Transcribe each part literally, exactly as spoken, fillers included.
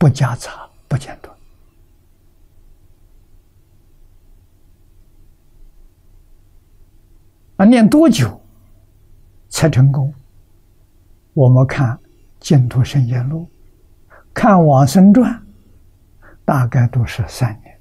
不夹杂，不间断。啊，念多久才成功？我们看《净土圣贤录》，看《往生传》，大概都是三年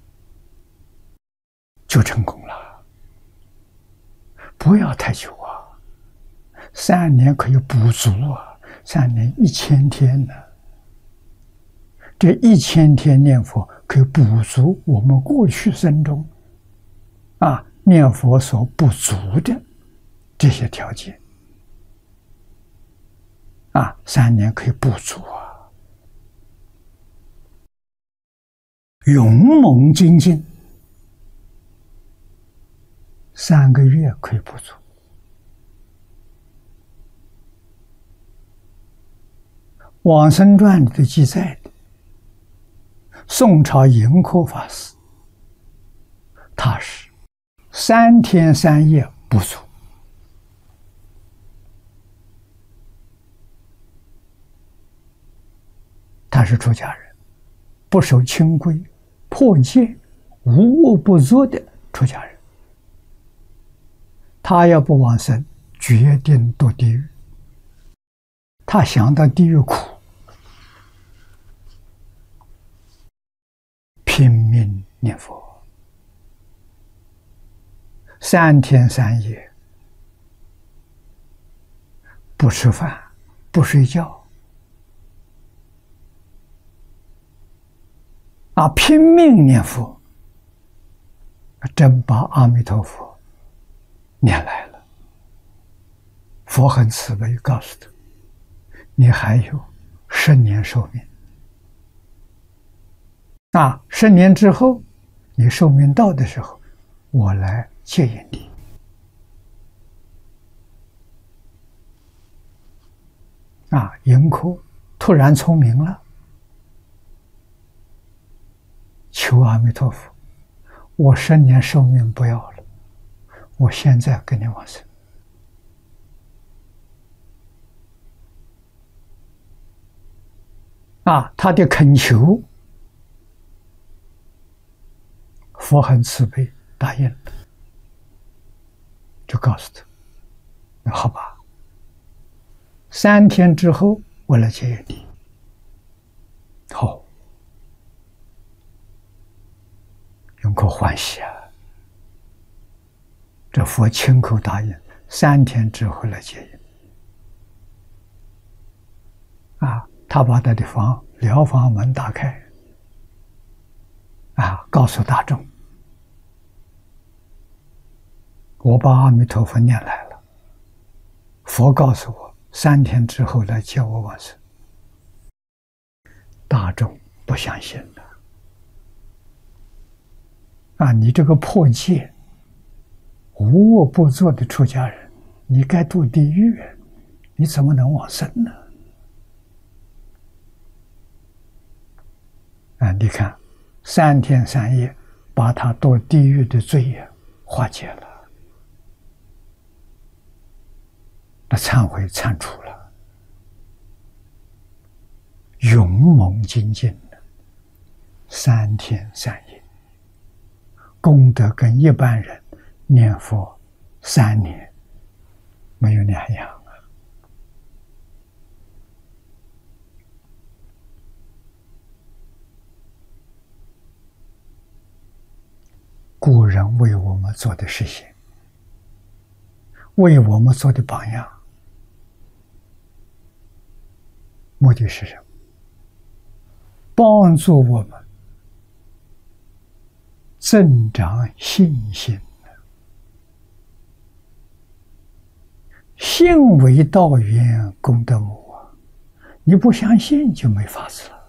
就成功了。不要太久啊，三年可以补足啊，三年一千天呢。这一千天念佛可以补足我们过去生中啊念佛所不足的这些条件啊，三年可以补足啊。勇猛精进，三个月可以补足。往生传里的记载的，宋朝盈科法师，他是三天三夜不足。他是出家人，不守清规，破戒，无恶不作的出家人。他要不往生，决定堕地狱。他想到地狱苦，拼命念佛，三天三夜不吃饭，不睡觉，啊，拼命念佛，真把阿弥陀佛念来了。佛很慈悲，告诉他：你还有十年寿命。啊，十年之后，你寿命到的时候，我来接引你。啊，盈科突然聪明了，求阿弥陀佛，我十年寿命不要了，我现在跟你往生。啊，他的恳求，佛很慈悲，答应了，就告诉他：那好吧，三天之后我来接引你。好，永可欢喜啊！这佛亲口答应，三天之后来接引。啊，他把他的房疗房门打开，啊，告诉大众：我把阿弥陀佛念来了，佛告诉我三天之后来接我往生。大众不相信的，啊，你这个破戒、无恶不作的出家人，你该堕地狱，你怎么能往生呢？啊，你看，三天三夜把他堕地狱的罪业化解了。那忏悔忏除了，勇猛精进的三天三夜，功德跟一般人念佛三年没有两样啊！古人为我们做的事情，为我们做的榜样，目的是什么？帮助我们增长信心。信为道源，功德母啊！你不相信就没法子了。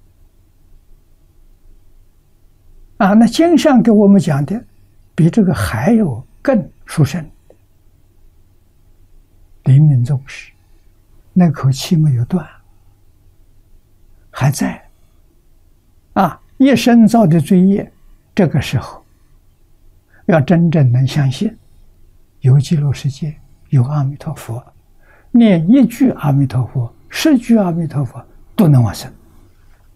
啊，那经上给我们讲的，比这个还有更殊胜。临命终时，那口气没有断，还在。啊，一生造的罪业，这个时候要真正能相信有极乐世界，有阿弥陀佛，念一句阿弥陀佛，十句阿弥陀佛都能往生。